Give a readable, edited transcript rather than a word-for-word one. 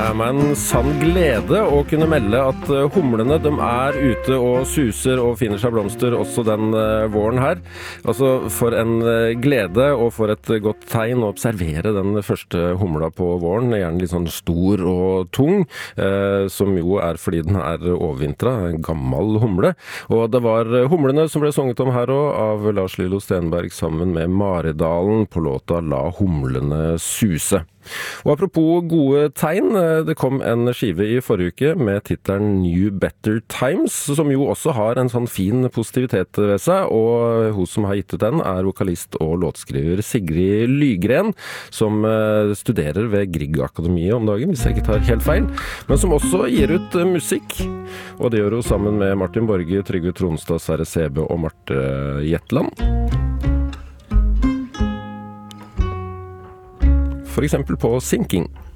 Det er meg en sann glede å kunne melde at humlene de er ute og suser og finner seg blomster også den våren her. Altså for en glede og for et godt tegn å observere den første humla på våren, gjerne litt sånn stor og tung, som jo er fordi den er overvintret, en gammel humle. Og det var humlene som ble sunget om her også, av Lars Lillo Stenberg sammen med Maridalen på låta La humlene suse. Og apropos gode tegn, det kom en skive i forrige uke med titelen New Better Times, som jo også har en sånn fin positivitet ved seg, og hun som har gitt ut den er vokalist og låtskriver Sigrid Lygren, som studerer ved Grieg-akademiet om dagen, hvis jeg ikke tar helt feil, men som også gir ut musikk, og det gjør hun sammen med Martin Borge, Trygve Tronstad, Sverre Sæbø og Marte Jetland. For eksempel på Sinking.